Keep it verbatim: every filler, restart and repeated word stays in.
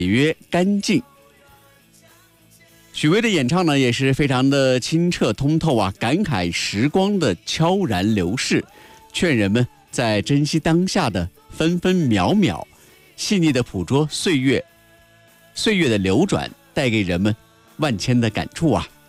约干净。许巍的演唱呢，也是非常的清澈通透啊，感慨时光的悄然流逝，劝人们在珍惜当下的分分秒秒，细腻的捕捉岁月岁月的流转，带给人们万千的感触啊。